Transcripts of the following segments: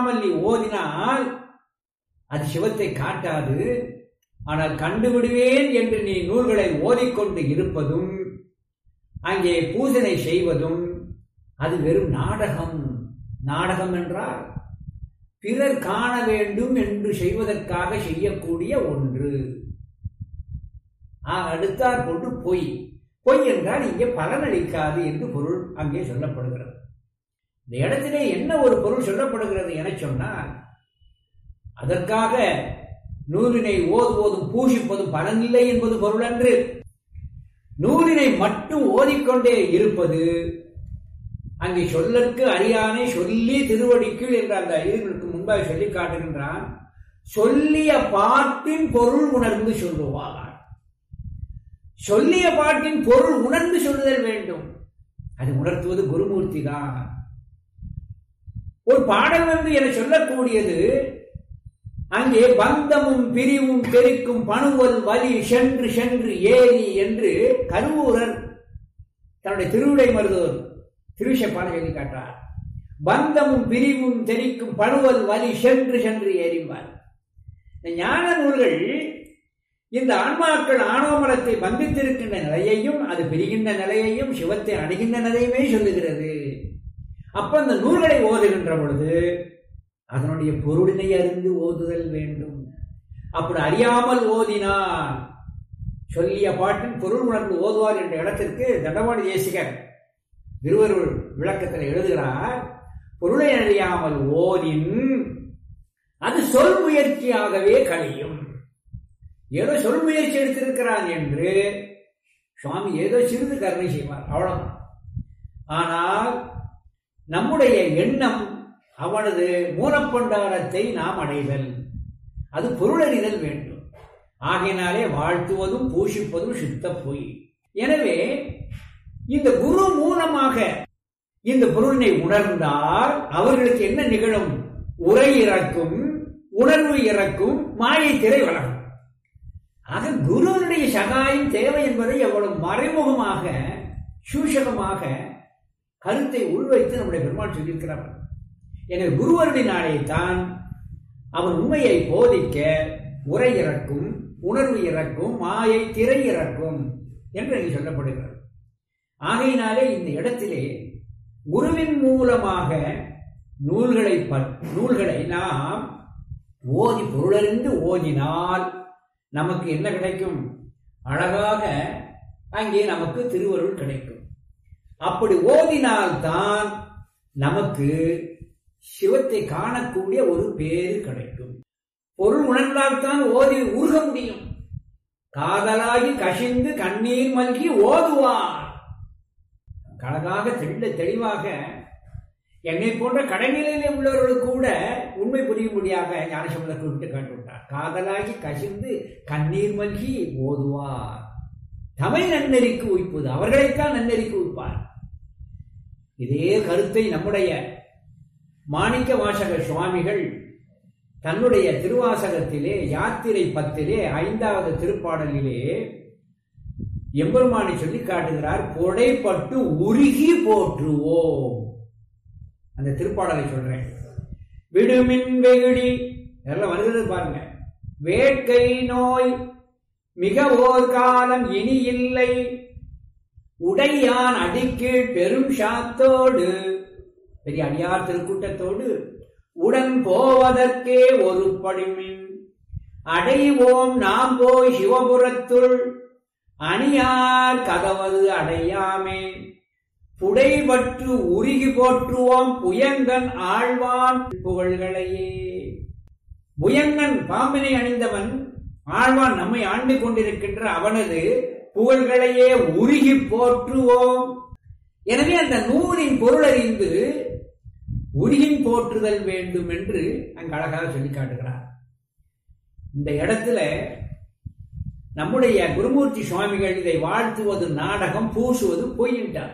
அறியாமல் நீ ஓதினால் அது சிவத்தை காட்டாது. ஆனால் கண்டுவிடுவேன் என்று நீ நூல்களை ஓதிக்கொண்டு இருப்பதும் அங்கே பூஜனை செய்வதும் அது வெறும் நாடகம். நாடகம் என்றால் பிறர் காண வேண்டும் என்று செய்வதற்காக செய்யக்கூடிய ஒன்று. அடுத்தாற் கொண்டு பொய். பொய் என்றால் இங்கே பலனளிக்காது என்று பொருள் அங்கே சொல்லப்படுகிறது. இந்த இடத்திலே என்ன ஒரு பொருள் சொல்லப்படுகிறது என சொன்னால், அதற்காக நூலினை ஓதுவதும் பூஷிப்பதும் பலனில்லை என்பது பொருள் அன்று. நூலினை மட்டும் ஓதிக்கொண்டே இருப்பது அங்கே சொல்லற்கு அறியானை சொல்லி திருவடிக்குள் என்ற அந்த ஐயர்களுக்கு முன்பாக சொல்லி காட்டுகின்றான். சொல்லிய பாட்டின் பொருள் உணர்ந்து சொல்லுவார். சொல்லிய பாட்டின் பொருள் உணர்ந்து சொல்லுதல் வேண்டும். அது உணர்த்துவது குருமூர்த்தி தான். ஒரு பாடல் என்று என சொல்லக்கூடியது அங்கே பந்தமும் பிரிவும் பெருக்கும் பணுவல் வலி சென்று சென்று ஏறி என்று கருவூரர் தன்னுடைய திருவிடை மருதூர் திருவிசைப்பான சொல்லி காட்டார். பந்தமும் பிரிவும் தெரிக்கும் பணுவல் வலி சென்று சென்று ஏறிவார். ஞான நூல்கள் இந்த ஆன்மாக்கள் ஆணவமலத்தை பந்தித்திருக்கின்ற நிலையையும் அது பிரிகின்ற நிலையையும் சிவத்தை அடைகின்ற நிலையுமே சொல்லுகிறது. அப்ப அந்த நூல்களை ஓதுகின்ற பொழுது அதனுடைய பொருளினை அறிந்து ஓதுதல் வேண்டும். அப்படி அறியாமல் ஓதினால் சொல்லிய பாட்டின் பொருள் உணர்ந்து ஓதுவார் என்ற இடத்திற்கு தண்டவாணி தேசிகர் திருவருள் விளக்கத்தில் எழுதுகிறார். பொருளை அறியாமல் ஓதின் அது சொல் முயற்சியாகவே கழியும். ஏதோ சொல் முயற்சி எடுத்திருக்கிறான் என்று சுவாமி ஏதோ சிறிது கருணை செய்வார், அவ்வளவுதான். ஆனால் நம்முடைய எண்ணம் அவனது மூலப்பண்டாரத்தை நாம் அடைதல், அது பொருளறிதல் வேண்டும். ஆகையினாலே வாழ்த்துவதும் பூஷிப்பதும் சித்த பொய். எனவே இந்த குரு மூலமாக இந்த பொருளினை உணர்ந்தால் அவர்களுக்கு என்ன நிகழும்? உரை இறக்கும், உணர்வு இறக்கும், மாயை திரை வளரும். ஆக குருவனுடைய சகாயம் தேவை என்பதை எவ்வளவு மறைமுகமாக சூஷகமாக கருத்தை உள்வைத்து நம்முடைய பெருமாள் சொல்லியிருக்கிறார். எனவே குருவருடைய தான் அவன் உண்மையை போதிக்க உரை இறக்கும், உணர்வு இறக்கும், மாயை திரை இறக்கும் என்று இங்கு சொல்லப்படுகிறது. ஆகையினாலே இந்த இடத்திலே குருவின் மூலமாக நூல்களை நாம் ஓதி பொருளறிந்து ஓதினால் நமக்கு என்ன கிடைக்கும்? அழகாக அங்கே நமக்கு திருவருள் கிடைக்கும். அப்படி ஓதினால்தான் நமக்கு சிவத்தை காணக்கூடிய ஒரு பேரு கிடைக்கும். பொருள் உணர்ந்தால்தான் ஓதி உருக முடியும். காதலாகி கசிந்து கண்ணீர் மல்கி ஓதுவார். அழகாக தெளிவாக என்னை போன்ற கடைநிலையிலே உள்ளவர்களுக்கு கூட உண்மை புரியும்படியாக ஞானசம்பந்தர் குறிப்பிட்டு காட்டுவிட்டார். காதலாகி கசிந்து கண்ணீர் மல்கி ஓதுவார். தமிழ் நன்னெறிக்கு உய்ப்பது, அவர்களைத்தான் நன்னெறிக்கு உய்ப்பார். இதே கருத்தை நம்முடைய மாணிக்க வாசகர் சுவாமிகள் தன்னுடைய திருவாசகத்திலே யாத்திரை 10 5வது திருப்பாடலிலே எம்பெருமானை சொல்லி காட்டுகிறார். கொடைப்பட்டு உருகி போற்றுவோம். அந்த திருப்பாடலை சொல்றேன். விடுமின் வெகுடி எல்லாம் வருகிறது பாருங்க. வேட்கை நோய் மிக ஓர் காலம் இனி இல்லை, உடையான் அடிக்கீழ் பெரும் சாத்தோடு, பெரிய அடியார் திருக்கூட்டத்தோடு உடன் போவதற்கே ஒரு படிமின் அடைவோம் நாம் போய் சிவபுரத்துள் அணியார் கதவது அடையாமே, புடைபற்று உருகி போற்றுவோம் புயங்கன் ஆழ்வான் புகழ்களையே. புயங்கன் பாம்பினை அணிந்தவன், ஆழ்வான் நம்மை ஆண்டு கொண்டிருக்கின்ற அவனது புகழ்களையே உருகி போற்றுவோம். எனவே அந்த நூலின் பொருளறிந்து உருகின் போற்றுதல் வேண்டும் என்று அங்கு அழகாக சொல்லி காட்டுகிறார். இந்த இடத்துல நம்முடைய குருமூர்த்தி சுவாமிகள் இதை வாழ்த்துவது நாடகம், பூசுவது பொய் என்றார்.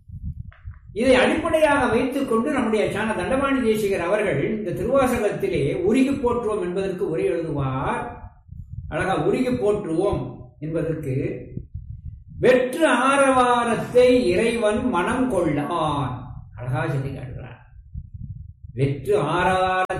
இதை அடிப்படையாக வைத்துக் கொண்டு நம்முடைய சான தண்டபாணி தேசிகர் அவர்கள் இந்த திருவாசகத்திலே உருகி போற்றுவோம் என்பதற்கு உரை எழுதுவார். அழகா உருகி போற்றுவோம் என்பதற்கு வெற்று ஆரவாரத்தை இறைவன் மனம் கொள்ளான். அழகா சொல்லி காட்டுகிறார். வெற்று ஆரவாரத்தை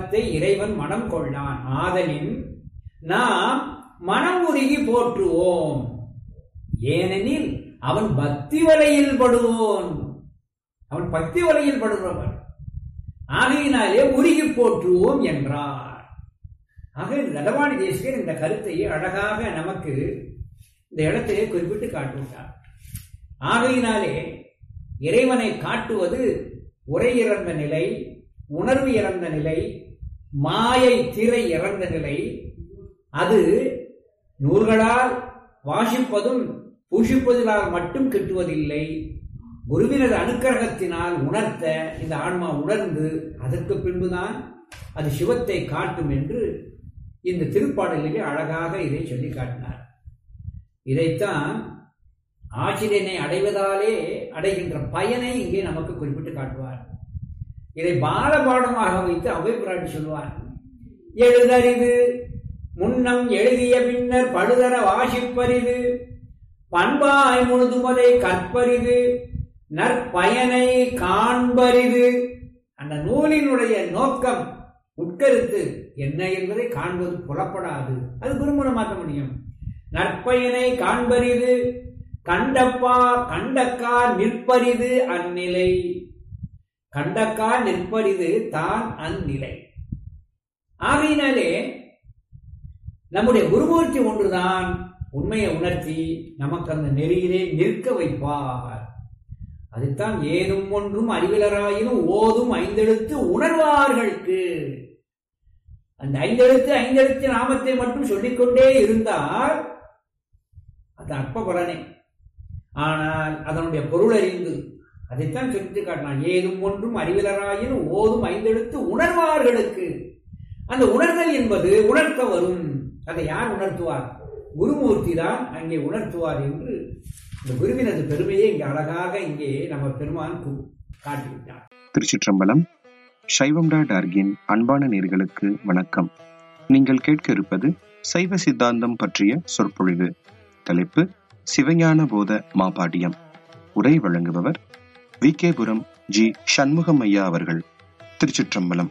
மலத்தை இறைவன் மனம் கொள்ளான். ஆதலின் நாம் மனம் உருகி போற்றுவோம். ஏனெனில் அவன் பக்தி வலையில் படுவோன். அவன் பக்தி வலையில் படுபவன். ஆகையினாலே உருகி போற்றுவோம் என்றார். ஆக நலவாணி தேசிகர் இந்த கருத்தை அழகாக நமக்கு இந்த இடத்திலே குறிப்பிட்டு காட்டுகிறார். ஆகையினாலே இறைவனை காட்டுவது உரை இறந்த நிலை, உணர்வு இறந்த நிலை, மாயை திரை இறந்த நிலை. அது நூல்களால் வாசிப்பதும் பூஷிப்பதினால் மட்டும் கிட்டுவதில்லை. குருவினது அனுக்கிரகத்தினால் உணர்த்த இந்த ஆன்மா உணர்ந்து அதற்கு பின்புதான் அது சிவத்தை காட்டும் என்று இந்த திருப்பாடலிலே அழகாக இதை சொல்லி காட்டினார். இதைத்தான் ஆசிரியனை அடைவதாலே அடைகின்ற பயனை இங்கே நமக்கு குறிப்பிட்டு காட்டுவார். இதை பாலபாடமாக வைத்து அவை பிராட்டி சொல்வார். எழுதறிது முன்னம் எழுதிய பின்னர் படுதர வாசிப்பரிது, பண்பாய் முழுதுமதை கற்பரிது, நற்பயனை காண்பரிது. அந்த நூலினுடைய நோக்கம் உட்கருத்து என்ன என்பதை காண்பது புலப்படாது. அது குருமுறை மாற்ற முடியும். நற்பயனை காண்பரிது, கண்டப்பா கண்டக்கா நிற்பரிது அந்நிலை. கண்டக்கா நிற்பரிது தான் அந்நிலை. ஆகையினாலே நம்முடைய குருமூர்த்தி ஒன்றுதான் உண்மையை உணர்த்தி நமக்கு அந்த நெறியிலே நிற்க வைப்பார். அதுதான் ஏதும் ஒன்றும் அறிவிலராயினும் ஓதும் ஐந்தெழுத்து உணர்வார்களுக்கு. அந்த ஐந்தெழுத்து நாமத்தை மட்டும் சொல்லிக்கொண்டே இருந்தால் அது அற்ப பலனே. ஆனால் அதனுடைய பொருள் அறிந்து அதைத்தான் சொல்லிட்டு காட்டினான். ஏதும் ஒன்றும் அறிவிலராயினும் ஓதும் ஐந்தெழுத்து உணர்வார்களுக்கு. அந்த உணர்தல் என்பது உணர்த்த வரும். அதை யார் உணர்த்துவார்? குருமூர்த்தி தான் அங்கே உணர்த்துவார் என்று இந்த குருவினது பெருமையை இங்கே அழகாக இங்கே நம்ம பெருமான் காட்டிவிட்டார். திருச்சிற்றம்பலம். சைவம்.orgன் அன்பான நேயர்களுக்கு வணக்கம். நீங்கள் கேட்க இருப்பது சைவ சித்தாந்தம் பற்றிய சொற்பொழிவு. தலைப்பு சிவஞான போத மாபாடியம். உரை வழங்குபவர் விகேபுரம் ஜி. சண்முகம் ஐயா அவர்கள். திருச்சிற்றம்பலம்.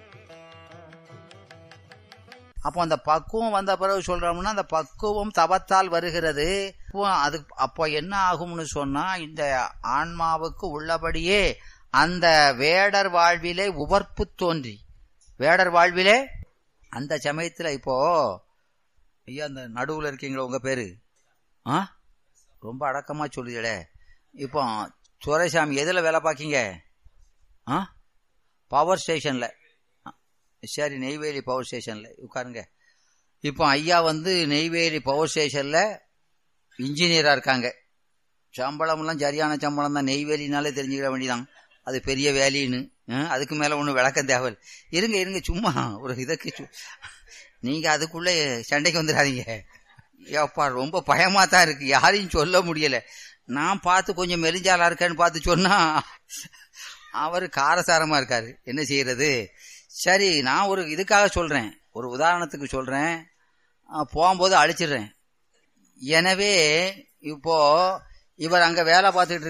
அப்போ அந்த பக்குவம் வந்த பிறகு சொல்றோம்னா அந்த பக்குவம் தவத்தால் வருகிறது. அது அப்போ என்ன ஆகும்னு சொன்னா, இந்த ஆன்மாவுக்கு உள்ளபடியே அந்த வேடர் வாழ்விலே உவர்ப்பு தோன்றி, வேடர் வாழ்விலே அந்த சமயத்துல இப்போ ஐயா அந்த நடுவுல இருக்கீங்களா உங்க பேரு? ரொம்ப அடக்கமா சொல்லுதே. இப்போ துரைசாமி எதுல வேலை பார்க்கீங்க? பவர் ஸ்டேஷன்ல. சரி, நெய்வேலி பவர் ஸ்டேஷன்ல உட்காருங்க. இப்போ ஐயா நெய்வேலி பவர் ஸ்டேஷன்ல இன்ஜினியரா இருக்காங்க. சம்பளம்லாம் சரியான சம்பளம் தான். நெய்வேலினாலே தெரிஞ்சுக்கிற வேண்டிதான் அது பெரிய வேலின்னு. அதுக்கு மேல ஒன்றும் விளக்கம் தேவை. இருங்க சும்மா ஒரு இதற்கு நீங்க அதுக்குள்ள சண்டைக்கு வந்துடாதீங்க. ஏப்பா ரொம்ப பயமா தான் இருக்கு, யாரையும் சொல்ல முடியல. நான் பார்த்து கொஞ்சம் மெலிஞ்சாலா இருக்கேன்னு பார்த்து சொன்னா அவரு காரசாரமா இருக்காரு. என்ன செய்யறது? சரி, நான் ஒரு இதுக்காக சொல்றேன், ஒரு உதாரணத்துக்கு சொல்றேன், போகும்போது அழிச்சிடுறேன். எனவே இப்போ இவர் அங்க வேலை பார்த்துட்டு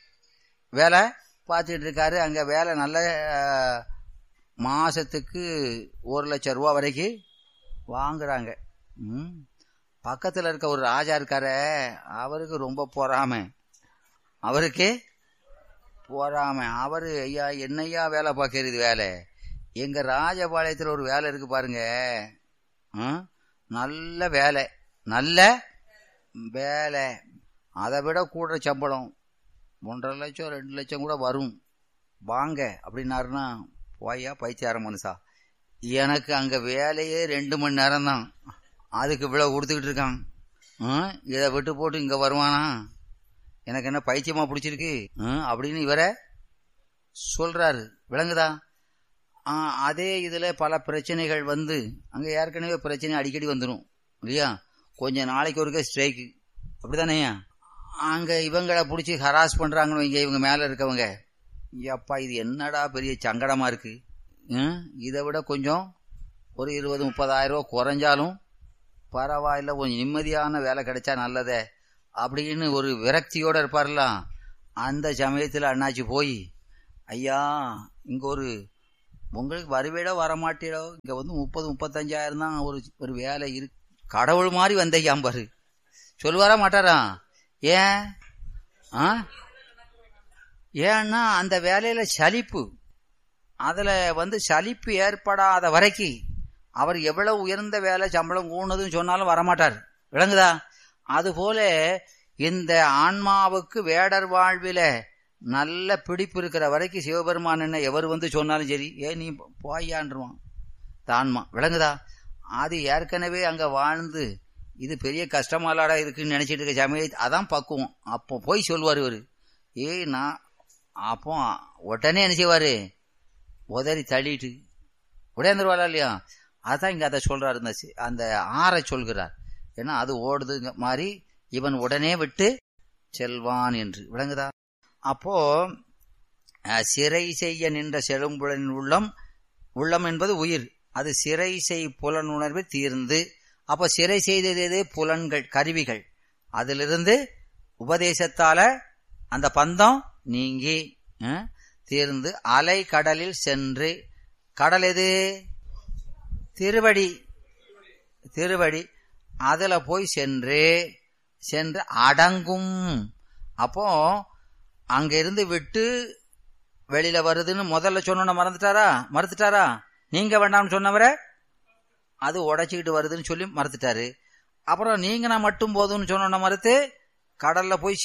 இருக்காரு. அங்க வேலை நல்ல மாசத்துக்கு 1,00,000 ரூபா வரைக்கும் வாங்குறாங்க. பக்கத்துல இருக்க ஒரு ராஜா இருக்காரு, அவருக்கு ரொம்ப பொறாமை. அவரு ஐயா என்னையா வேலை பார்க்கறது வேலை, எங்க ராஜபாளையத்துல ஒரு வேலை இருக்கு பாருங்க, நல்ல வேலை, அதை விட கூட சம்பளம் 1,50,000 2,00,000 கூட வரும், வாங்க அப்படின்னாருன்னா, போயா பைத்தியார மனுஷா, எனக்கு அங்க வேலையே 2 மணி நேரம் தான், அதுக்கு இவ்வளவு கொடுத்துக்கிட்டு இருக்கான், இதை விட்டு போட்டு இங்க வருவானா, எனக்கு என்ன பைத்தியமா பிடிச்சிருக்கு அப்படின்னு இவரை சொல்றாரு. விளங்குதா? அதே இதுல பல பிரச்சனைகள் அங்க ஏற்கனவே பிரச்சனை அடிக்கடி வந்துடும் இல்லையா? கொஞ்ச நாளைக்கு ஒருக்க ஸ்ட்ரைக்கு, அப்படித்தானே? அங்க இவங்களை பிடிச்சி ஹராஸ் பண்றாங்கன்னு வைங்க, இவங்க மேல இருக்கவங்க, அப்பா இது என்னடா பெரிய சங்கடமா இருக்கு, இதை விட கொஞ்சம் ஒரு 20,000-30,000 ரூபா குறைஞ்சாலும் பரவாயில்ல, கொஞ்சம் நிம்மதியான வேலை கிடைச்சா நல்லதே அப்படின்னு ஒரு விரக்தியோட இருப்பார்லாம். அந்த சமயத்துல அண்ணாச்சி போய், ஐயா இங்க ஒரு உங்களுக்கு வருவீடோ வரமாட்டீடோ, இங்க 30-35,000 தான் ஒரு வேலை இருக்கு. கடவுள் மாதிரி வந்தையாம்பாரு சொல்லுவாரா மாட்டாரா? ஏன்? ஏன்னா அந்த வேலையில சலிப்பு, அதுல சலிப்பு ஏற்படாத வரைக்கும் அவர் எவ்வளவு உயர்ந்த வேலை சம்பளம் கூணதுன்னு சொன்னாலும் வரமாட்டார். விளங்குதா? அதுபோல இந்த ஆன்மாவுக்கு வேடர் வாழ்வில நல்ல பிடிப்பு இருக்கிற வரைக்கும் சிவபெருமான் என்ன எவர் சொன்னாலும் சரி, நீ போயான்றுவான் தான்மா. விளங்குதா? அது ஏற்கனவே அங்க வாழ்ந்து இது பெரிய கஷ்டமாலாடா இருக்குன்னு நினைச்சிட்டு இருக்க சமயம் அதான் பக்குவம். அப்போ போய் சொல்லுவார் இவரு, நான் அப்போ உடனே என்ன செய்வாரு, உதறி தள்ளிட்டு உடையந்துருவாளா இல்லையா? அதான் இங்க அதை சொல்றாரு, அந்த ஆறை சொல்கிறார். ஏன்னா அது ஓடுது மாதிரி இவன் உடனே விட்டு செல்வான் என்று. விளங்குதா? அப்போ சிறை செய்ய நின்ற செழும்புலனின் உள்ளம் என்பது உயிர், அது சிறை செய் புலனுணர்வு தீர்ந்து. அப்போ சிறை செய்தது எது? புலன்கள், கருவிகள். அதிலிருந்து உபதேசத்தால அந்த பந்தம் நீங்கி தீர்ந்து அலை கடலில் சென்று, கடல் எது? திருவடி. அதுல போய் சென்று அடங்கும். அப்போ அங்க இருந்து விட்டு வெளியில வருதுன்னு முதல்ல சொன்ன மறுத்துட்டாரா? நீங்க வேண்டாம்னு சொன்னவரை அது உடைச்சிக்கிட்டு வருதுன்னு சொல்லி மறுத்துட்டாரு. அப்புறம் நீங்க நான் மட்டும் போதும்னு சொன்ன மறுத்து கடல்ல போய்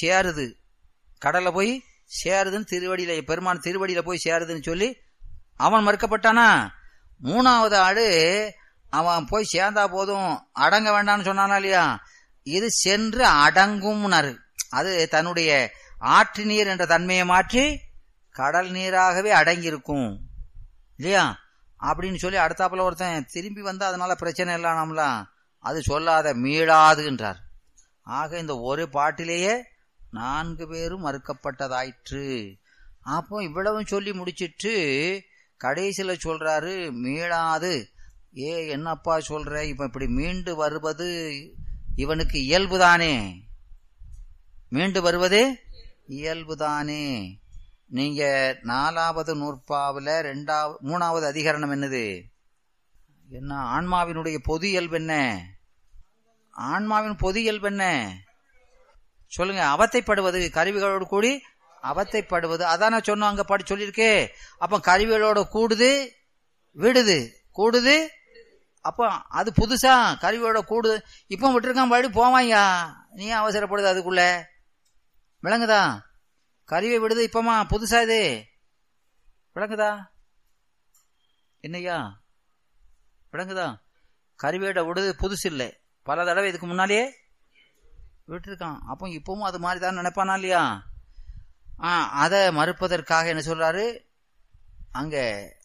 சேருதுன்னு திருவடியில, பெருமான் திருவடியில போய் சேருதுன்னு சொல்லி அவன் மறுக்கப்பட்டானா? மூணாவது ஆளு அவன் போய் சேர்ந்தா போதும் அடங்க வேண்டாம்னு சொன்னானா இல்லையா? இது சென்று அடங்கும்னாரு. அது தன்னுடைய ஆற்று நீர் என்ற தன்மையை மாற்றி கடல் நீராகவே அடங்கியிருக்கும் இல்லையா அப்படின்னு சொல்லி அடுத்தாப்புல ஒருத்தன் திரும்பி வந்தா அதனால பிரச்சனை இல்லாமலாம் அது சொல்லாத மீளாது என்றார். ஆக இந்த ஒரு பாட்டிலேயே 4 பேரும் மறுக்கப்பட்டதாயிற்று. அப்போ இவ்வளவும் சொல்லி முடிச்சிட்டு கடைசியில சொல்றாரு மீளாது. என்னப்பா சொல்ற, இப்ப இப்படி மீண்டு வருவது இவனுக்கு இயல்புதானே, மீண்டு வருவது இயல்புதானே. நீங்க 4வது நூற்பாவுல 3வது அதிகரணம் என்னது? என்ன? ஆன்மாவினுடைய பொது இயல்பு என்ன? ஆன்மாவின் பொது இயல்பு என்ன சொல்லுங்க? அவத்தைப்படுவது, கருவிகளோடு கூடி அவத்தைப்படுவது. அதான சொன்னோம், அங்க பாடி சொல்லியிருக்கே. அப்ப கருவிகளோட கூடுது கூடுது. அப்ப அது புதுசா கருவியோட கூடுது. இப்ப விட்டுருக்கான் பாடி போவாயா, நீ அவசரப்படுது அதுக்குள்ள. விளங்குதா? கருவியை விடுது இப்பமா புதுசா இது. விளங்குதா? என்னையா விளங்குதா? கருவியோட விடுது புதுசு இல்லை, பல தடவை இதுக்கு முன்னாலேயே விட்டுருக்கான். அப்போ இப்பவும் அது மாதிரி தான் நினைப்பானா இல்லையா? அதை மறுப்பதற்காக என்ன சொல்றாரு அங்க,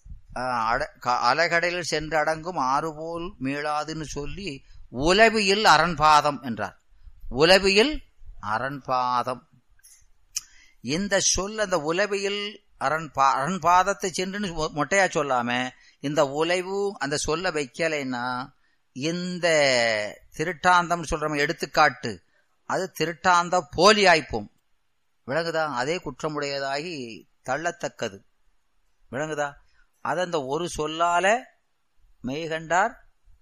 அலைகடலில் சென்று அடங்கும் ஆறுபோல் மீளாதுன்னு சொல்லி உலவியில் அரண்பாதம் என்றார். உலவியில் அரண்பாதம் இந்த சொல், அந்த உலவியில் அரண்பாதத்தை சென்று மொட்டையா சொல்லாம இந்த உலைவு அந்த சொல்ல வைக்கலைன்னா இந்த திருட்டாந்தம் சொல்ற எடுத்துக்காட்டு அது திருட்டாந்த போலி ஆய்ப்போம். விளங்குதா? அதே குற்றமுடையதாகி தள்ளத்தக்கது. விளங்குதா? அது அந்த ஒரு சொல்லால மெய்கண்டார்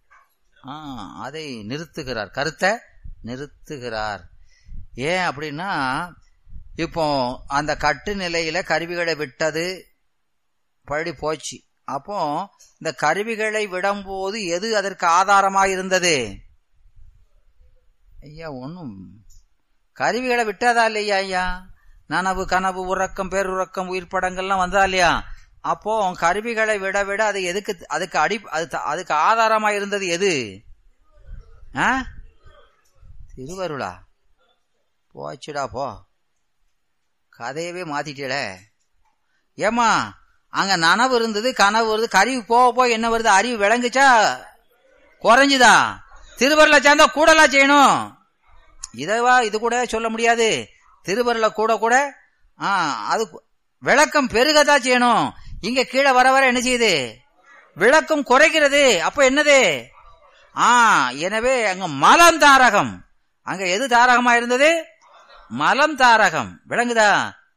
அதை நிறுத்துகிறார், கருத்தை நிறுத்துகிறார். ஏன் அப்படின்னா, இப்போ அந்த கட்டு நிலையில கருவிகளை விட்டது பழி போச்சு. அப்போ இந்த கருவிகளை விடும்போது எது அதற்கு ஆதாரமாக இருந்தது? ஐயா ஒன்னும் கருவிகளை விட்டதா இல்லையா? ஐயா நனவு கனவு உறக்கம் பேருறக்கம் உயிர் படங்கள்லாம் வந்தா இல்லையா? அப்போ கருவிகளை விட விட அது எதுக்கு, அதுக்கு ஆதாரமா இருந்தது எது? திருவருளா? போச்சுடா போ, கதையவே மாத்திட்டேட. ஏமா அங்க நனவு இருந்தது கனவு வருது, கருவி போக போய் என்ன வருது? அறிவு விளங்குச்சா குறைஞ்சுதா? திருவருளை சேர்ந்தா கூடலாம் செய்யணும். இது கூட சொல்ல முடியாது. திருவருளை கூட அது விளக்கம் பெருகதான் செய்யணும். இங்க கீழே வர வர என்ன செய்யுது? விளக்கம் குறைக்கிறது. அப்ப என்னது? எனவே அங்க மலம் தாரகம். அங்க எது தாரகமா இருந்தது? மலம் தாரகம். விளங்குதா?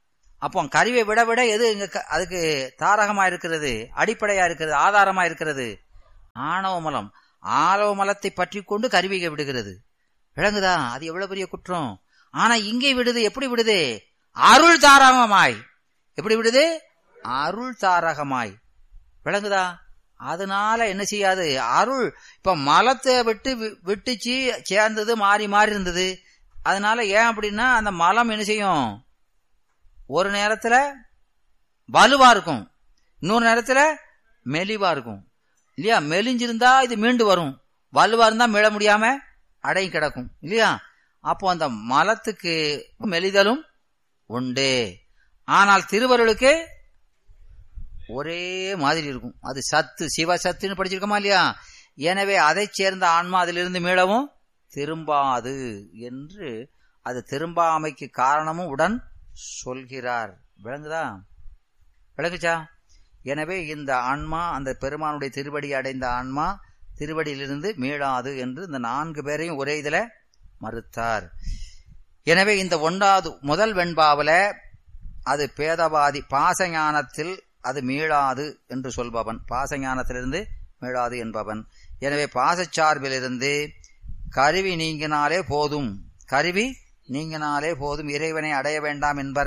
அப்போ கருவியை விட விட எது அதுக்கு தாரகமா இருக்கிறது, அடிப்படையா இருக்கிறது, ஆதாரமா இருக்கிறது? ஆணவ மலம். ஆணவ மலத்தை பற்றி கொண்டு கருவியை விடுகிறது. விளங்குதா? அது எவ்வளவு பெரிய குற்றம். ஆனா இங்கே விடுது. எப்படி விடுது? அருள் தாரகமாய். எப்படி விடுது? அருள் தாரகமாய். விளங்குதா? அதனால என்ன செய்யாது? அருள் இப்ப மலத்தை விட்டுச்சு, சேர்ந்தது, மாறி மாறி இருந்தது. அதனால ஏன் அப்படின்னா அந்த மலம் என்ன செய்யும்? ஒரு நேரத்துல வலுவா இருக்கும், இன்னொரு நேரத்துல மெலிவா இருக்கும் இல்லையா? மெலிஞ்சிருந்தா இது மீண்டு வரும், வலுவா இருந்தா மீள முடியாம அடங்கி கிடக்கும் இல்லையா? அப்போ அந்த மலத்துக்கு மெலிதலும் உண்டு. ஆனால் திருவருளுக்கு ஒரே மாதிரி இருக்கும். அது சத்து, சிவசத்துன்னு படிச்சிருக்கோமா இல்லையா? எனவே அதை சேர்ந்த ஆன்மா அதிலிருந்து மீளவும் திரும்பாது என்று அது திரும்பாமைக்கு காரணமும் உடன் சொல்கிறார். விளங்குதா? விளங்குச்சா? எனவே இந்த ஆன்மா அந்த பெருமானுடைய திருவடி அடைந்த ஆன்மா திருவடியிலிருந்து மீளாது என்று இந்த 4 பேரையும் ஒரே இதுல மறுத்தார். எனவே இந்த முதல் வெண்பாவில அது பேதவாதி, பாசஞானத்தில் அது மீளாது என்று சொல்பவன், பாசஞானத்திலிருந்து மீளாது என்பவன். எனவே பாசச்சார்பிலிருந்து கருவி நீங்கினாலே போதும், கருவி நீங்கினாலே போதும், இறைவனை அடைய வேண்டாம் என்பர்.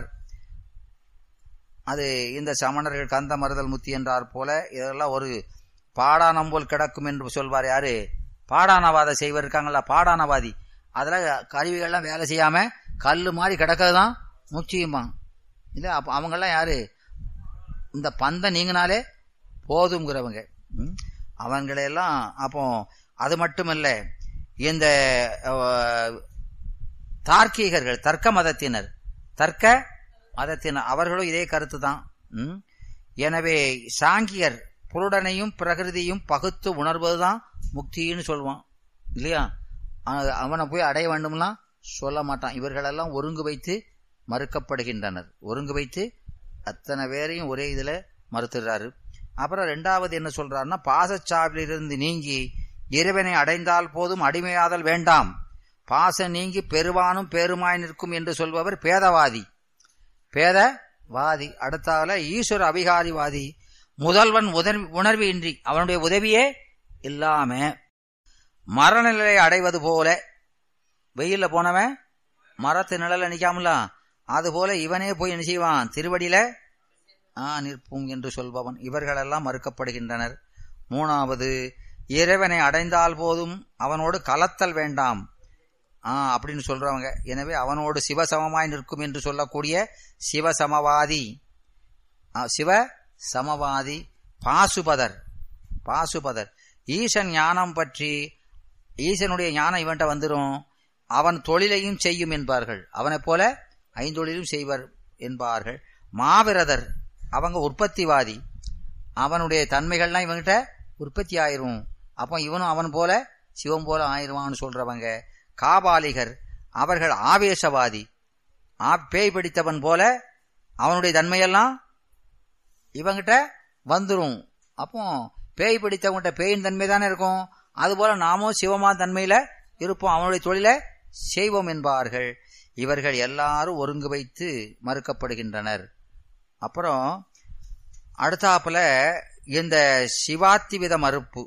அது இந்த சமணர்கள் கந்த மறுதல் முத்தி என்றார் போல இதெல்லாம் ஒரு பாடானம் போல் கிடக்கும் என்று சொல்வார். யாரு? பாடானவாத செய்வர் இருக்காங்களா, பாடானவாதி. அதுல கருவிகள்லாம் வேலை செய்யாம கல்லு மாதிரி கிடக்கதான் முக்கியமா இல்ல. அப்ப அவங்கெல்லாம் யாரு? இந்த பந்த நீங்கினாலே போதுங்கிறவங்க. அவங்களையெல்லாம் அப்போ அது மட்டுமல்ல, இந்த தார்க்கீகர்கள், தர்க்க மதத்தினர் அவர்களும் இதே கருத்து தான். எனவே சாங்கியர் புருடனையும் பிரகிருதியும் பகுத்து உணர்வதுதான் முக்தின்னு சொல்லுவான் இல்லையா? அவனை போய் அடைய வேண்டும்லாம் சொல்ல மாட்டான். இவர்களெல்லாம் ஒருங்கு வைத்து மறுக்கப்படுகின்றனர். ஒருங்கு வைத்து அத்தனை பேரையும் ஒரே இதுல மறுத்துறாரு. அப்புறம் 2வது என்ன சொல்றாருன்னா, பாசச்சாவிலிருந்து நீங்கி இறைவனை அடைந்தால் போதும், அடிமையாதல் வேண்டாம், பாச நீங்கி பெருவானும் பேருமாய் நிற்கும் என்று சொல்பவர் பேதவாதி. அடுத்தால ஈஸ்வர அபிகாரிவாதி. முதல்வன் உணர்வு இன்றி, அவனுடைய உதவியே இல்லாம மரநிலையை அடைவது போல, வெயில்ல போனவன் மரத்து நிழல நிக்காமல, அதுபோல இவனே போய் என்ன செய்வான்? திருவடியில நிற்பும் என்று சொல்பவன். இவர்களெல்லாம் மறுக்கப்படுகின்றனர். 3வது, இறைவனை அடைந்தால் போதும், அவனோடு கலத்தல் வேண்டாம் அப்படின்னு சொல்றவங்க. எனவே அவனோடு சிவசமமாய் நிற்கும் என்று சொல்லக்கூடிய சிவசமவாதி. பாசுபதர் ஈசன் ஞானம் பற்றி, ஈசனுடைய ஞானம் இவன்ட்ட வந்துரும், அவன் தொழிலையும் செய்யும் என்பார்கள். அவனை போல 5 தொழிலும் செய்வர் என்பார்கள். மாவிரதர் அவங்க உற்பத்திவாதி, அவனுடைய தன்மைகள்லாம் இவங்கிட்ட உற்பத்தி ஆயிரும், அப்போ இவனும் அவன் போல சிவம் போல ஆயிருவான்னு சொல்றவங்க. காபாலிகர் அவர்கள் ஆவேசவாதி, பேய் பிடித்தவன் போல அவனுடைய தன்மையெல்லாம் இவங்கிட்ட வந்துரும். அப்போ பேய் பிடித்தவங்கிட்ட பேயின் தன்மை தானே இருக்கும், அதுபோல நாமும் சிவமா தன்மையில இருப்போம், அவனுடைய தொழிலை செய்வோம் என்பார்கள். இவர்கள் எல்லாரும் ஒருங்கு வைத்து மறுக்கப்படுகின்றனர். அப்புறம் அடுத்தாப்புல இந்த சிவாத்திவித மறுப்பு,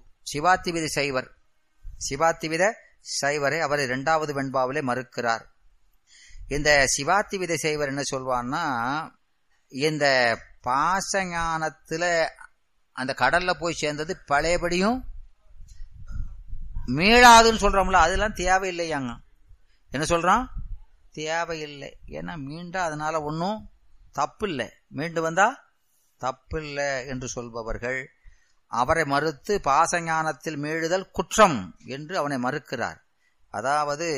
சிவாத்திவித சைவரை அவர் 2வது வெண்பாவிலே மறுக்கிறார். இந்த சிவாத்திவித சைவர் என்ன சொல்வான்னா, இந்த பாசஞானத்துல அந்த கடல்ல போய் சேர்ந்தது பழையபடியும் மீளாதுன்னு சொல்றோம்ல, அதெல்லாம் தேவையில்லையாங்க. என்ன சொல்றான்? தேவையில்லை. ஏன்னா மீண்டா அதனால ஒன்னும் தப்பு இல்லை, மீண்டு வந்தா தப்பு இல்லை என்று சொல்பவர்கள் அவரை மறுத்து பாசஞானத்தில் மீளுதல் குற்றம் என்று அவனை மறுக்கிறார். அதாவது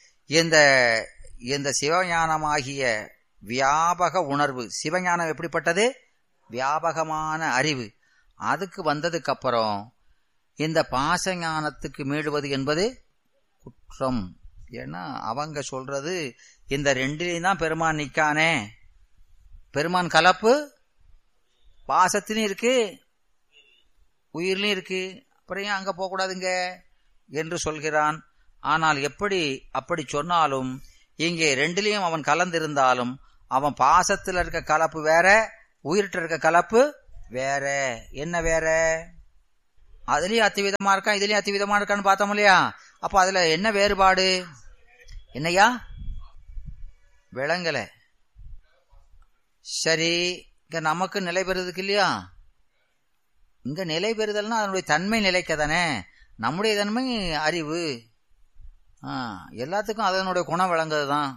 இந்த சிவஞானமாகிய வியாபக உணர்வு, சிவஞானம் எப்படிப்பட்டது? வியாபகமான அறிவு. அதுக்கு வந்ததுக்கு அப்புறம் இந்த பாசஞானத்துக்கு மீளுவது என்பது குற்றம். ஏன்னா அவங்க சொல்றது இந்த 2லையும் தான் பெருமான் நிக்கானே, பெருமான் கலப்பு பாசத்திலும் இருக்கு உயிர்லையும் இருக்கு, அப்புறம் ஏன் அங்க போக கூடாதுங்க என்று சொல்கிறான். ஆனால் அப்படி சொன்னாலும் இங்கே 2லையும் அவன் கலந்திருந்தாலும் அவன் பாசத்துல இருக்க கலப்பு வேற, உயிரிட்ட இருக்க கலப்பு வேற. என்ன வேற? அதுலயும் அத்திவிதமா இருக்கான், இதுலயும் அத்திவிதமா இருக்கான்னு பார்த்தோம் இல்லையா? அப்ப அதுல என்ன வேறுபாடு? என்னையா விளங்கல? சரி, இங்க நமக்கு நிலை பெறுறதுக்கு இல்லையா? இங்க நிலை பெறுதல்னா அதனுடைய தன்மை நிலைக்க தானே. நம்முடைய தன்மை அறிவு. எல்லாத்துக்கும் அதனுடைய குணம் விளங்குறதுதான்.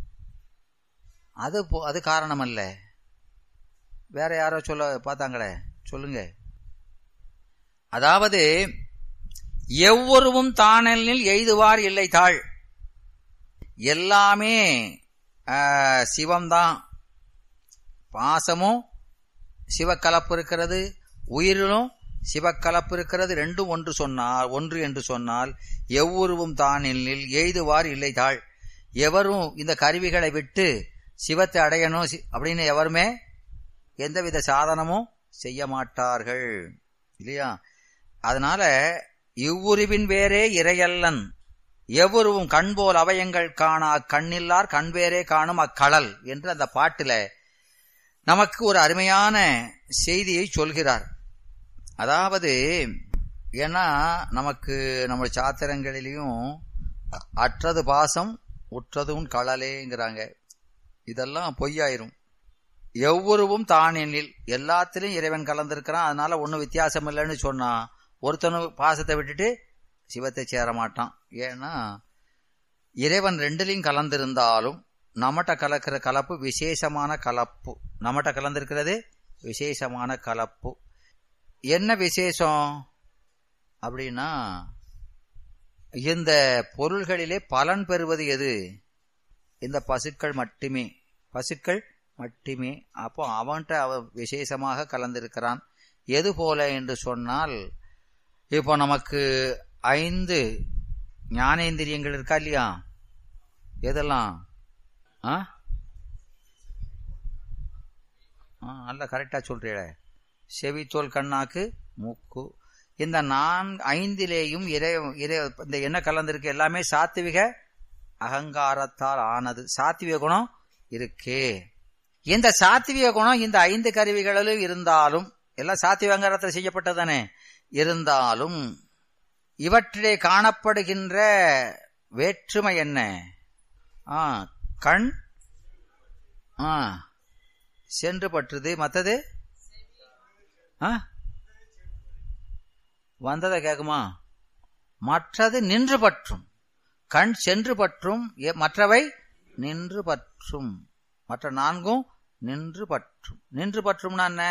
அது காரணம் அல்ல. வேற யாரோ சொல்ல பார்த்தாங்களே, சொல்லுங்க. அதாவது எவ்வொருவும் தானெனில் எய்துவார் இல்லை தாழ். எல்லாமே சிவம்தான். பாசமும் சிவக்கலப்பு இருக்கிறது, உயிரிலும் சிவக்கலப்பு இருக்கிறது. ரெண்டும் ஒன்று என்று சொன்னால் எவ்வொருவும் தானெனில் எய்துவார் இல்லை தாழ். எவரும் இந்த கருவிகளை விட்டு சிவத்தை அடையணும் அப்படின்னு எவருமே எந்தவித சாதனமும் செய்ய மாட்டார்கள் இல்லையா? அதனால இவ்வுருவின் வேறே இறையல்லன் எவ்வொருவும் கண்போல் அவயங்கள் காணா கண்ணில்லார் கண்வேரே காணும் அக்கடல் என்று அந்த பாட்டுல நமக்கு ஒரு அருமையான செய்தியை சொல்கிறார். அதாவது ஏன்னா நமக்கு நம்முடைய சாத்திரங்களிலையும் அற்றது பாசம் உற்றதும் கடலேங்கிறாங்க. இதெல்லாம் பொய்யாயிரும். எவ்வொருவும் தானெனில் எல்லாத்திலும் இறைவன் கலந்திருக்கிறான். அதனால ஒன்னும் வித்தியாசம் இல்லைன்னு சொன்னா ஒருத்தனும் பாசத்தை விட்டுட்டு சிவத்தை சேர மாட்டான். ஏன்னா இறைவன் ரெண்டுலையும் கலந்திருந்தாலும் நம்மகிட்ட கலக்கிற கலப்பு விசேஷமான கலப்பு. நம்மகிட்ட கலந்திருக்கிறது விசேஷமான கலப்பு. என்ன விசேஷம் அப்படின்னா, இந்த பொருள்களிலே பலன் பெறுவது எது? இந்த பசுக்கள் மட்டுமே. அப்போ அவன்கிட்ட அவன் விசேஷமாக கலந்திருக்கிறான். எது போல என்று சொன்னால், இப்போ நமக்கு 5 ஞானேந்திரியங்கள் இருக்கா இல்லையா? எதெல்லாம்? நல்ல கரெக்டா சொல்றீல. செவி, தோல், கண்ணாக்கு, மூக்கு. இந்த 5லேயும் இந்த என்ன கலந்திருக்கு? எல்லாமே சாத்விக அகங்காரத்தால் ஆனது. சாத்விக குணம் இருக்கு. இந்த சாத்விக குணம் இந்த 5 கருவிகளிலும் இருந்தாலும், எல்லாம் சாத்விக அகங்காரத்தில் செய்யப்பட்டதானே, இருந்தாலும் இவற்றிலே காணப்படுகின்ற வேற்றுமை என்ன? கண் சென்று பற்றுது, மற்றது வந்ததை கேக்குமா? மற்றது நின்று பற்றும். கண் சென்று பற்றும், மற்றவை நின்று பற்றும். மற்ற 4ம் நின்று பற்றும். நின்று பற்றும்னா என்ன?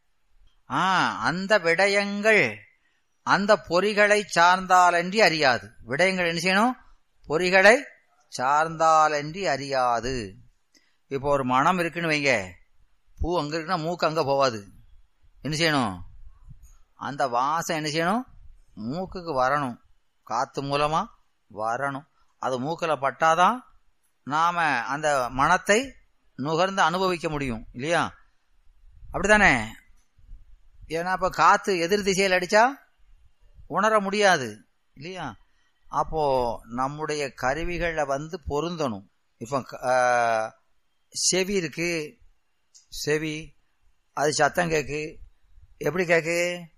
அந்த விடயங்கள் அந்த பொறிகளை சார்ந்தாலன்றி அறியாது. விடயங்கள் என்ன செய்யணும்? பொறிகளை சார்ந்தாலன்றி அறியாது. இப்போ ஒரு மனம் இருக்குன்னு வைங்க, பூ அங்க இருக்குன்னா மூக்கு அங்க போவாது. என்ன செய்யணும்? அந்த வாசம் என்ன செய்யணும்? மூக்குக்கு வரணும், காத்து மூலமா வரணும். அது மூக்கில் பட்டாதான் நாம அந்த மனத்தை நுகர்ந்து அனுபவிக்க முடியும் இல்லையா? அப்படித்தானே? ஏன்னா இப்ப காத்து எதிர் திசையில் அடிச்சா உணர முடியாது இல்லையா? அப்போ நம்முடைய கருவிகளை பொருந்தணும். இப்போ செவி இருக்கு, செவி அது சத்தம் கேக்கு. எப்படி கேக்கு?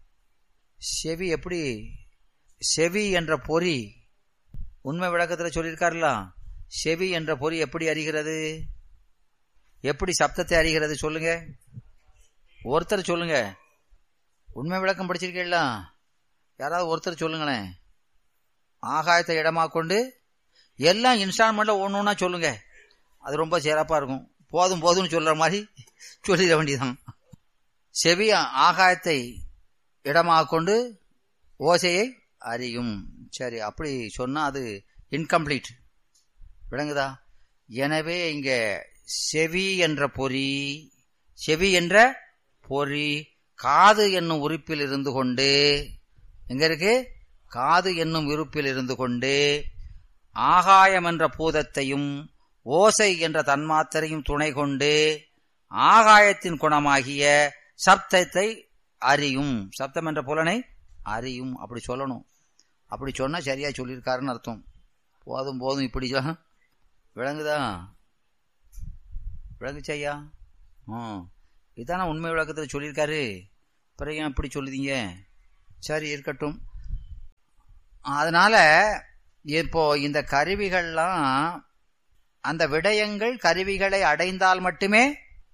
செவி எப்படி? செவி என்ற பொறி உண்மை விளக்கத்தில் சொல்லியிருக்காருல, செவி என்ற பொறி எப்படி அறிகிறது? எப்படி சப்தத்தை அறிகிறது? சொல்லுங்க, ஒருத்தர் சொல்லுங்க. உண்மை விளக்கம் படிச்சிருக்கீங்களா? யாராவது ஒருத்தர் சொல்லுங்களேன். ஆகாயத்தை இடமா கொண்டு எல்லாம் இன்ஸ்டால்மெண்ட்ல ஒண்ணுன்னா சொல்லுங்க, அது ரொம்ப சிறப்பா இருக்கும். போதும் போதும்னு சொல்ற மாதிரி சொல்லிட வேண்டியதான். செவி ஆகாயத்தை இடமாக கொண்டு ஓசையை அறியும். சரி, அப்படி சொன்னா அது இன்கம்ப்ளீட். விளங்குதா? எனவே இங்க செவி என்ற பொறி, செவி என்ற பொறி காது என்னும் உறுப்பில் இருந்து கொண்டு, எங்க இருக்கு? காது என்னும் உறுப்பில் இருந்து கொண்டு ஆகாயம் என்ற பூதத்தையும் ஓசை என்ற தன்மாத்திரையும் துணை கொண்டு ஆகாயத்தின் குணமாகிய சப்தத்தை அறியும். சப்தம் என்ற புலனை அறியும். அப்படி சொல்லணும். அப்படி சொன்னா சரியா சொல்லியிருக்காருன்னு அர்த்தம். போதும் போதும் இப்படி விளங்குதா? விளங்குச்சையா? இதான உண்மை விளக்கத்தில் சொல்லியிருக்காரு. பிறகு ஏன் இப்படி சொல்லுதீங்க? சரி, இருக்கட்டும். அதனால இப்போ இந்த கருவிகள்லாம் அந்த விடயங்கள் கருவிகளை அடைந்தால் மட்டுமே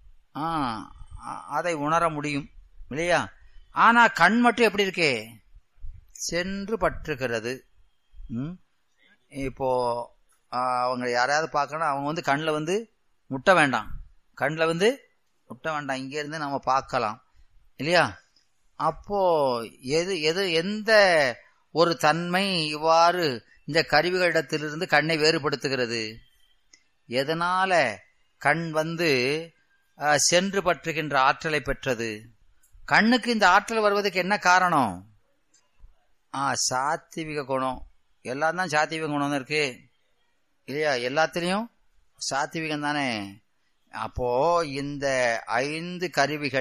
அதை உணர முடியும் இல்லையா? ஆனா கண் மட்டும் எப்படி இருக்கே, சென்று பற்றுகிறது. இப்போ அவங்க யாரையாவது பார்க்கணும், அவங்க கண்ணில் முட்ட வேண்டாம், கண்ணில் முட்ட வேண்டாம், இங்க இருந்து நம்ம பார்க்கலாம் இல்லையா? அப்போ எந்த ஒரு தன்மை இவ்வாறு இந்த கருவிகளிடத்திலிருந்து கண்ணை வேறுபடுத்துகிறது? எதனால கண் சென்று பற்றுகின்ற ஆற்றலை பெற்றது? கண்ணுக்கு இந்த ஆற்றல் வருவதற்கு என்ன காரணம்? சாத்விக குணம். எல்லாம் தான் சாத்விக குணம் தான் இருக்கு இல்லையா? எல்லாத்திலையும் சாத்விகம் தானே. அப்போ இந்த 5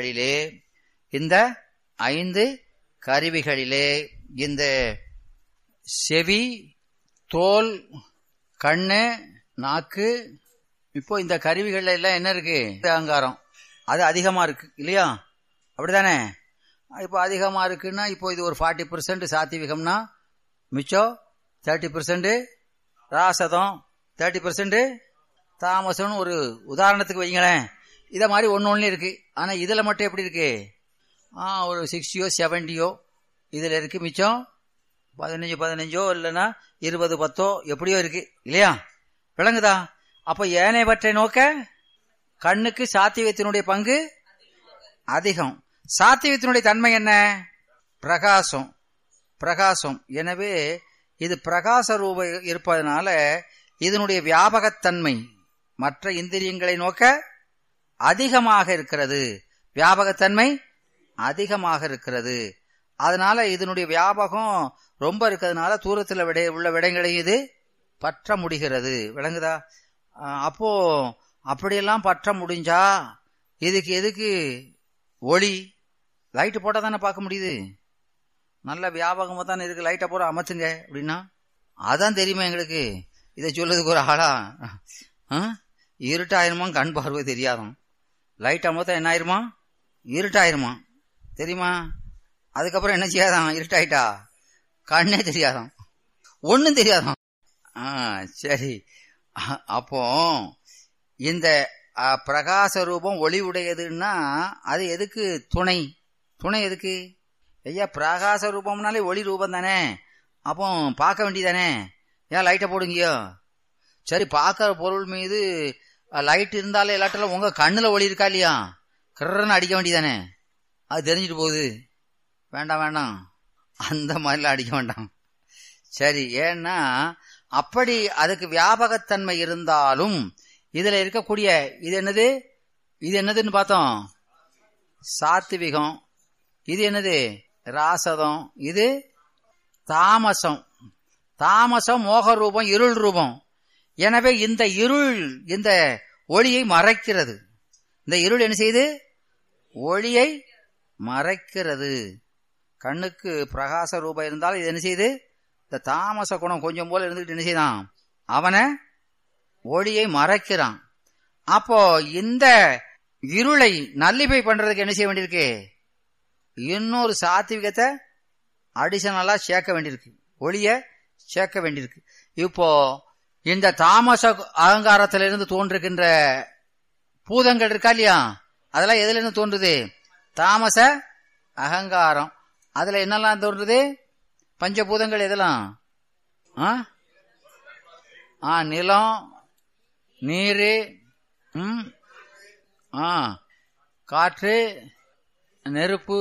கருவிகளிலே இந்த செவி, தோல், கண்ணு, நாக்கு, இப்போ இந்த கருவிகள்ல எல்லாம் என்ன இருக்கு? அகங்காரம். அது அதிகமா இருக்கு இல்லையா? அப்படித்தானே? இப்போ அதிகமா இருக்குன்னா இப்போ இது ஒரு 40% சாத்விகம்னா மிச்சம் 30% ராசதம், 30% தாமசம். ஒரு உதாரணத்துக்கு வைங்களேன். இத மாதிரி ஒன்னு இருக்கு. ஆனா இதுல மட்டும் எப்படி இருக்கு? ஒரு 60 70 இதுல இருக்கு. மிச்சம் 15 இல்லைன்னா 20 10 எப்படியோ இருக்கு இல்லையா? விளங்குதா? அப்ப ஏனையவற்றை நோக்க கண்ணுக்கு சாத்விகத்தினுடைய பங்கு அதிகம். சாத்விகத்தினுடைய தன்மை என்ன? பிரகாசம். எனவே இது பிரகாச ரூப இருப்பதனால இதனுடைய வியாபகத்தன்மை மற்ற இந்திரியங்களை நோக்க அதிகமாக இருக்கிறது. வியாபகத்தன்மை அதிகமாக இருக்கிறது. அதனால இதனுடைய வியாபகம் ரொம்ப இருக்கிறதுனால தூரத்தில் உள்ள விடயங்களை இது பற்ற முடிகிறது. விளங்குதா? அப்போ அப்படியெல்லாம் பற்ற முடிஞ்சா இதுக்கு எதுக்கு ஒளி? லைட்டு போட்டா தானே பார்க்க முடியுது. நல்ல வியாபகமா தானே இருக்கு. லைட்டை போற அமர்த்துங்க அப்படின்னா அதான் தெரியுமா எங்களுக்கு? இதை சொல்றதுக்கு ஒரு ஆளா? இருட்டாயிருமா? கண் பார்வை தெரியாதான். லைட் அமர்த்தா என்ன ஆயிருமா? இருட்டாயிருமா தெரியுமா? அதுக்கப்புறம் என்ன செய்யாதான்? இருட்டாயிட்டா கண்ணே தெரியாதான், ஒன்னும் தெரியாதான். சரி. அப்போ இந்த பிரகாச ரூபம் ஒளி உடையதுன்னா அது எதுக்கு துணை எதுக்கு? ஐயா, பிரகாச ரூபம்னாலே ஒளி ரூபம் தானே. அப்போ பார்க்க வேண்டியதானே. ஏன் லைட்டை போடுங்கயோ? சரி, பார்க்கற பொருள் மீது லைட் இருந்தாலே எல்லாட்டிலும் உங்க கண்ணுல ஒளி இருக்கா இல்லையா? கர்றன்னு அடிக்க வேண்டியதானே. அது தெரிஞ்சிட்டு போகுது. வேண்டாம், அந்த மாதிரிலாம் அடிக்க வேண்டாம். சரி, ஏன்னா அப்படி அதுக்கு வியாபகத்தன்மை இருந்தாலும் இதுல இருக்கக்கூடிய இது என்னதுன்னு பார்த்தோம்? சாத்விகம். இது என்னது? ராசதம். இது தாமசம். மோக ரூபம், இருள் ரூபம். எனவே இந்த இருள் இந்த ஒளியை மறைக்கிறது. இந்த இருள் என்ன செய்யுது? ஒளியை மறைக்கிறது. கண்ணுக்கு பிரகாச ரூபம் இருந்தாலும் இது என்ன செய்யுது? இந்த தாமச குணம் கொஞ்சம் போல இருந்துட்டு என்ன செய்தான்? அவனை ஒளியை மறைக்கிறான். அப்போ இந்த இருளை நல்லிப்பை பண்றதுக்கு என்ன செய்ய வேண்டியிருக்கு? இன்னொரு சாத்விகத்தை அடிஷனலா சேர்க்க வேண்டியிருக்கு, ஒளிய சேர்க்க வேண்டியிருக்கு. இப்போ இந்த தாமச அகங்காரத்திலிருந்து தோன்றுகின்ற பூதங்கள் இருக்கா இல்லையா? அதெல்லாம் எதுல இருந்து தோன்றுது? தாமச அகங்காரம். அதுல என்னெல்லாம் தோன்றுது? பஞ்சபூதங்கள் எதெல்லாம்? நிலம், நீரு, காற்று, நெருப்பு,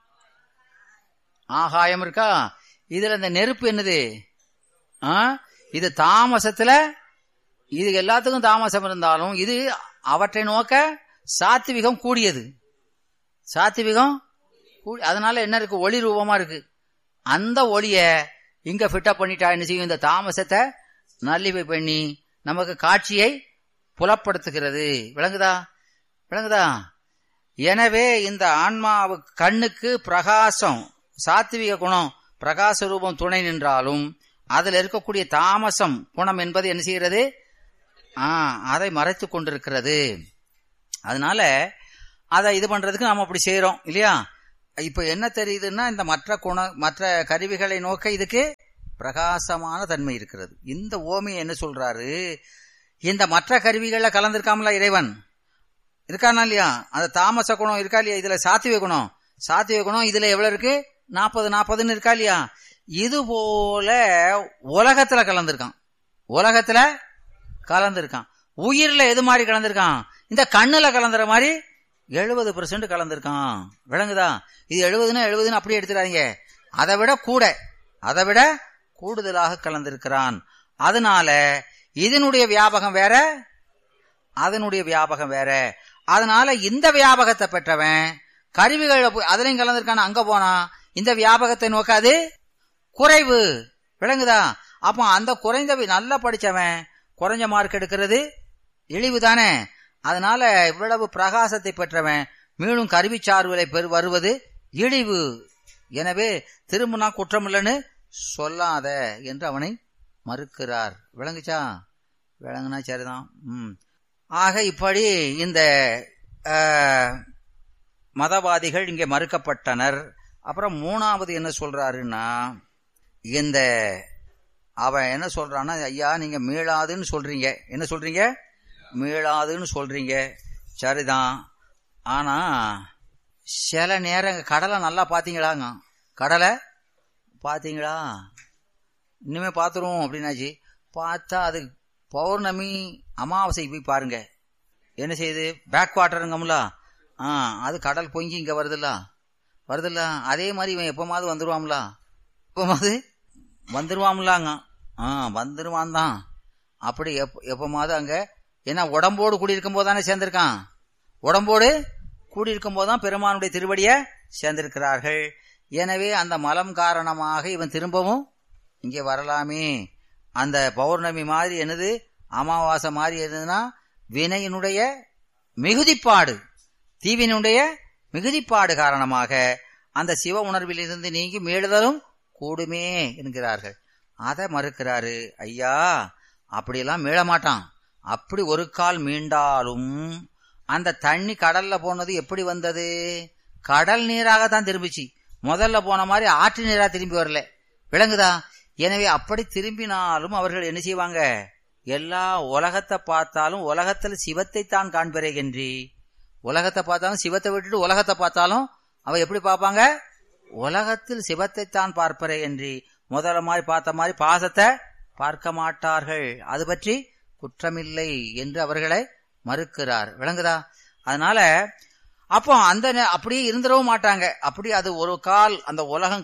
ஆகாயம் இருக்கா? இதுல இந்த நெருப்பு என்னது? இது தாமசத்துல, இது எல்லாத்துக்கும் தாமசம் இருந்தாலும் இது அவற்றை நோக்க சாத்விகம் கூடியது. சாத்விகம் அதனால என்ன இருக்கு? ஒளி ரூபமா இருக்கு. அந்த ஒளிய இங்க ஃபிட்டப் பண்ணிட்டா என்ன செய்யும்? இந்த தாமசத்தை நல்லிவை பண்ணி நமக்கு காட்சியை புலப்படுத்துகிறது. விளங்குதா? எனவே இந்த ஆன்மாவுக்கு கண்ணுக்கு பிரகாசம், சாத்விக குணம், பிரகாச ரூபம் துணை நின்றாலும் அதுல இருக்கக்கூடிய தாமசம் குணம் என்பது என்ன செய்கிறது? அதை மறைத்து கொண்டிருக்கிறது. அதனால அதை இது பண்றதுக்கு நாம அப்படி செய்யறோம் இல்லையா. இப்ப என்ன தெரியுதுன்னா, இந்த மற்ற கருவிகளை நோக்க இதுக்கு பிரகாசமான தன்மை இருக்கிறது. இந்த ஓமையை என்ன சொல்றாரு, இந்த மற்ற கருவிகள்ல கலந்திருக்காமல இறைவன் இருக்கானா இல்லையா, அந்த தாமச குணம் இருக்கா இல்லையா, இதுல சாத்விக குணம் இதுல எவ்வளவு இருக்கு, 40 இருக்கா இல்லையா. இது போல உலகத்துல கலந்திருக்கான். உயிர்ல எது மாதிரி கலந்திருக்கான், இந்த கண்ணுல கலந்துற மாதிரி 70% கலந்திருக்கான். விளங்குதா? இது 70 அப்படியே எடுத்துறாங்க, அதை விட கூடுதலாக கலந்திருக்கிறான். அதனால இதனுடைய வியாபகம் வேற, அதனுடைய வியாபகம் வேற. அதனால இந்த வியாபகத்தை பெற்றவன் கருவிகள் அதுலயும் கலந்திருக்கான, அங்க போனா இந்த வியாபகத்தை நோக்காது குறைவு. விளங்குதா? அப்ப அந்த குறைந்த நல்லா படிச்சவன் குறைஞ்ச மார்க் எடுக்கிறது இழிவு தானே. அதனால இவ்வளவு பிரகாசத்தை பெற்றவன் மீண்டும் கருவி சார்புகளை வருவது இழிவு. எனவே திரும்பினா குற்றம் இல்லைன்னு சொல்லாத என்று அவனை மறுக்கிறார். விளங்குச்சா? விளங்குனா சரிதான். ஆக இப்படி இந்த மதவாதிகள் இங்கே மறுக்கப்பட்டனர். அப்புறம் மூணாவது என்ன சொல்றாருன்னா, இந்த அவன் என்ன சொல்றான்னா, ஐயா நீங்க மீளாதுன்னு சொல்றீங்க, என்ன சொல்றீங்க, மீளாதுன்னு சொல்றீங்க, சரிதான். ஆனா சில நேரம் கடலை நல்லா பாத்தீங்களாங்க, கடலை பாத்தீங்களா, இனிமே பாத்துருவோம் அப்படின்னாச்சு. பார்த்தா அது பௌர்ணமி அமாவாசை போய் பாருங்க, என்ன செய்யுது, பேக் வாட்டருங்கம்ல, அது கடல் பொங்கி இங்க வருதுல்ல. அதே மாதிரி இவன் எப்பமாவது வந்துருவாம்லாங்க. வந்துருவான் தான். அப்படி எப்பமாவது அங்க ஏன்னா உடம்போடு கூடியிருக்கும் போது தானே சேர்ந்திருக்கான், உடம்போடு கூடியிருக்கும் போதுதான் பெருமானுடைய திருவடிய சேர்ந்திருக்கிறார்கள். எனவே அந்த மலம் காரணமாக இவன் திரும்பவும் இங்கே வரலாமே. அந்த பௌர்ணமி மாதிரி என்னது, அமாவாசை மாதிரி என்னதுன்னா வினையினுடைய மிகுதிப்பாடு, தீவினுடைய மிகுதிப்பாடு காரணமாக அந்த சிவ உணர்வில் இருந்து நீங்கி மீளுதலும் கூடுமே என்கிறார்கள். அதை மறுக்கிறாரு. ஐயா அப்படியெல்லாம் மீள மாட்டான். அப்படி ஒரு கால் மீண்டாலும் அந்த தண்ணி கடல்ல போனது எப்படி வந்தது, கடல் நீராகத்தான் திரும்பிச்சு. முதல்ல போன மாதிரி ஆற்று நீரா திரும்பி வரல. விளங்குதா? எனவே அப்படி திரும்பினாலும் அவர்கள் என்ன செய்வாங்க, எல்லா உலகத்தை பார்த்தாலும் உலகத்தில் சிவத்தை தான் காண்பிறேன்றி, உலகத்தை பார்த்தாலும் சிவத்தை விட்டுட்டு உலகத்தை பார்த்தாலும் அவ எப்படி பார்ப்பாங்க, உலகத்தில் சிவத்தை தான் பார்ப்பறே என்று முதல்ல மாதிரி பார்த்த மாதிரி பாசத்தை பார்க்க மாட்டார்கள். அது பற்றி குற்றமில்லை என்று அவர்களை மறுக்கிறார். விளங்குதா? அதனால அப்போ அந்த அப்படியே இருந்துடவும் மாட்டாங்க. அப்படி அது ஒரு கால் அந்த உலகம்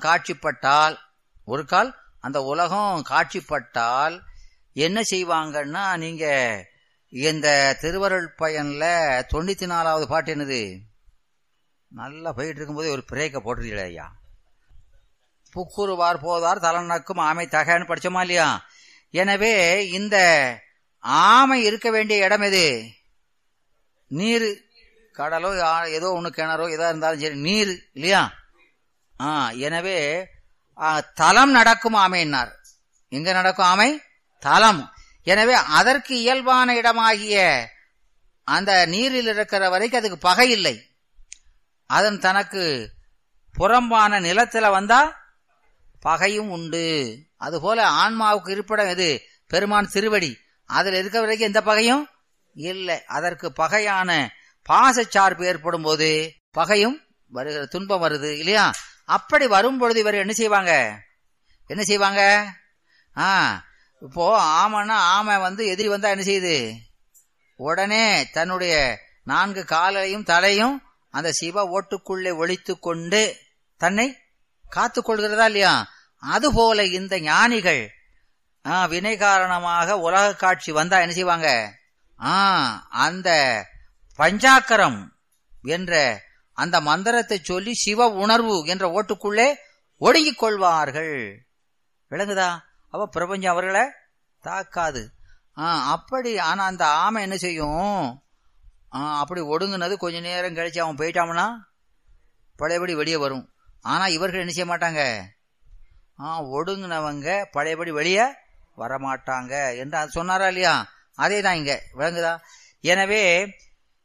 காட்சிப்பட்டால் என்ன செய்வாங்கன்னா, நீங்க இந்த திருவருள் பயன்ல 94வது பாட்டு என்னது, நல்லா போயிட்டு இருக்கும்போது ஒரு பிரேக்க போட்டுருக்கீங்களே ஐயா, புக்குருவார் போதார் தலனக்கும் ஆமை தகன்னு படிச்சோமா இல்லையா. எனவே இந்த ஆமை இருக்க வேண்டிய இடம் எது, நீர், கடலோ ஏதோ ஒண்ணு கிணறோ எதா இருந்தாலும் சரி, நீர் இல்லையா. எனவே தலம் நடக்கும் ஆமைன்னார். எங்க நடக்கும் ஆமை, தலம். எனவே அதற்கு இயல்பான இடமாகிய அந்த நீரில் இருக்கிற வரைக்கும் அதுக்கு பகை இல்லை. அதன் தனக்கு புறம்பான நிலத்துல வந்தா பகையும் உண்டு. அதுபோல ஆன்மாவுக்கு இருப்பிடம் எது, பெருமான் திருவடி, அதுல இருக்க வரைக்கும் எந்த பகையும் இல்லை. அதற்கு பகையான பாசச்சார்பு ஏற்படும் போது பகையும் வருகிற, துன்பம் வருது இல்லையா. அப்படி வரும் பொழுது இவர் என்ன செய்வாங்க, இப்போ ஆமைன்னா ஆமை எதிரி வந்தா என்ன செய்யுது, உடனே தன்னுடைய 4 காலையும் தலையும் அந்த சிவ ஓட்டுக்குள்ளே ஒளித்து கொண்டு தன்னை காத்து கொள்கிறதா இல்லையா. அதுபோல இந்த ஞானிகள் வினை காரணமாக உலக காட்சி வந்தா என்ன செய்வாங்க, அந்த பஞ்சாக்கரம் என்ற அந்த மந்திரத்தை சொல்லி சிவ உணர்வு என்ற ஓட்டுக்குள்ளே ஒடுங்கிக் கொள்வார்கள். விளங்குதா? அப்ப பிரபஞ்சம் அவர்களை தாக்காது. அப்படி ஆனா அந்த ஆமை என்ன செய்யும், அப்படி ஒடுங்குனது கொஞ்ச நேரம் கழிச்சு அவன் போயிட்டான்னா பழையபடி வெளியே வரும். ஆனா இவர்கள் என்ன செய்ய மாட்டாங்க, ஒடுங்கினவங்க பழையபடி வெளியே வரமாட்டாங்க என்று அது சொன்னாரா இல்லையா. அதே தான் இங்க. விளங்குதா? எனவே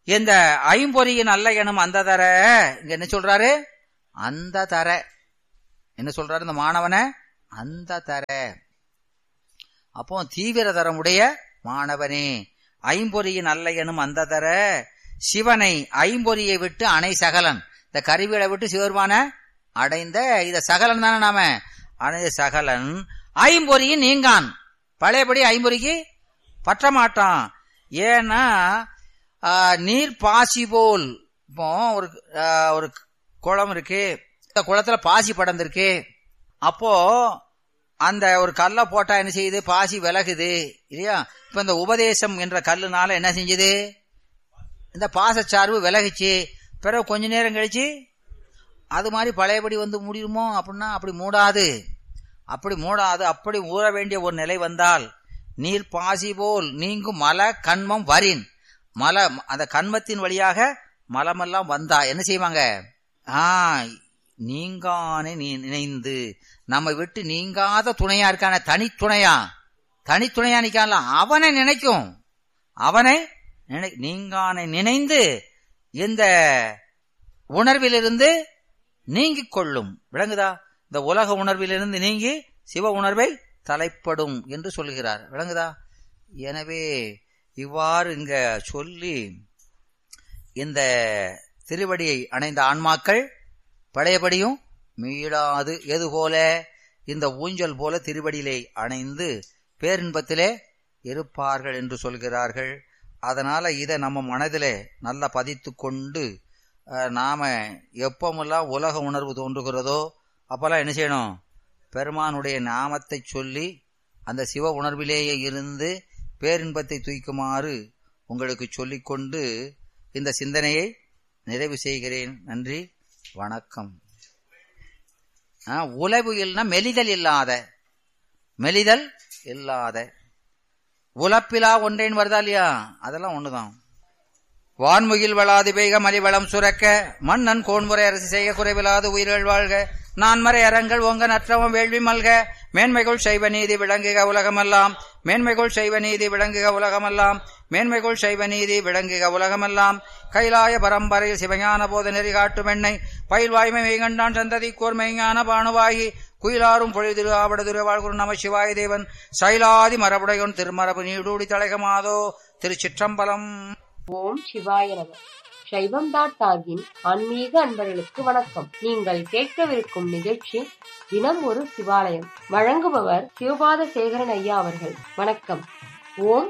இந்த ஐம்பொறியின் அல்ல எனும் அந்த தர, இங்க என்ன சொல்றாரு? அந்த தர என்ன சொல்றாரு இந்த மாணவனை? அந்த தர. அப்போ தீவிர தரமுடைய மாணவனே, ஐம்பொறியின் அல்ல எனும் அந்த தர சிவனை ஐம்பொறியை விட்டு அணை சகலன். இந்த கருவிகளை விட்டு சிவருமான அடைந்த இத சகலன் தானே நாம அணைந்த சகலன் ஐம்பொறியின் நீங்கான். பழையபடி ஐம்பொறிக்கு பற்ற மாட்டான். ஏன்னா நீர் பாசி போல், இப்போ ஒரு குளம் இருக்கு, இந்த குளத்துல பாசி படர்ந்திருக்கு. அப்போ அந்த ஒரு கல்லை போட்டா என்ன செய்யுது? பாசி விலகுது இல்லையா? இப்ப இந்த உபதேசம் என்ற கல்லுனால என்ன செஞ்சது? இந்த பாசச்சார்பு விலகுச்சு. பிறகு கொஞ்ச நேரம் கழிச்சு அது மாதிரி பழையபடி வந்து மூடிடுமோ அப்படின்னா அப்படி மூடாது. அப்படி ஊற வேண்டிய ஒரு நிலை வந்தால் நீர் பாசி போல் நீங்கும் மல கண்மம் வரின். மல அந்த கண்மத்தின் வழியாக மலமெல்லாம் வந்தா என்ன செய்வாங்க? நீங்கானே நினைந்து, நம்ம விட்டு நீங்காத துணையா இருக்கான, தனித்துணையா நிக்கான்ல, அவனை நினைக்கும். அவனை நீங்கானை நினைந்து இந்த உணர்விலிருந்து நீங்கிக் கொள்ளும். விளங்குதா? இந்த உலக உணர்விலிருந்து நீங்கி சிவ உணர்வை தலைப்படும் என்று சொல்கிறார். விளங்குதா? எனவே இவ்வாறு இங்க சொல்லி இந்த திருவடியை அணைந்த ஆன்மாக்கள் பழையபடியும் மீளாது எதுபோல இந்த ஊஞ்சல் போல திருவடியிலே அணைந்து பேரின்பத்திலே இருப்பார்கள் என்று சொல்கிறார்கள். அதனால இதை நம்ம மனதிலே நல்லா பதித்து கொண்டு நாம எப்பமெல்லாம் உலக உணர்வு தோன்றுகிறதோ அப்பெல்லாம் என்ன செய்யணும்? பெருமானுடைய நாமத்தை சொல்லி அந்த சிவ உணர்விலேயே இருந்து பேரின்பத்தை தூக்குமாறு உங்களுக்கு சொல்லிக்கொண்டு இந்த சிந்தனையை நிறைவு செய்கிறேன். நன்றி, வணக்கம். உலவு இல்லைன்னா மெலிதல் இல்லாத உலப்பிலா ஒன்றேன்னு வருதா இல்லையா? அதெல்லாம் ஒண்ணுதான். வான்முகில் வளாது பெய்க மலிவளம் சுரக்க மன்னன் கோன்முறை அரசு செய்ய குறைவிலாது உயிர்கள் வாழ்க நான்மறை அறங்கள் ஓங்க நற்றவம் வேள்வி மல்க மேன்மைகள் சைவ நீதி விளங்குக உலகமெல்லாம் மேன்மைகள் சைவ நீதி விளங்குக உலகமெல்லாம் மேன்மைகள் சைவ நீதி விளங்குக உலகமெல்லாம் கைலாய பரம்பரையில் சிவஞான போத நெறி காட்டும் எண்ணை பயில்வாய்மை மெய்கண்டான் சந்ததி கோர் மெய்ஞான பானுவாகி குயிலாரும் பொழிதிரு ஆவடதுரு வாழ்குரு நம சிவாய தேவன் சைலாதி மரபுடையோன் திருமரபு நீடூடி தலைகமாதோ. திருச்சிற்றம்பலம். ஓம் சிவாய நம. சைவம்.org ஆன்மீக அன்பர்களுக்கு வணக்கம். நீங்கள் கேட்கவிருக்கும் நிகழ்ச்சி தினம் ஒரு சிவாலயம். வழங்குபவர் சிவபாத சேகரன் ஐயா அவர்கள். வணக்கம். ஓம்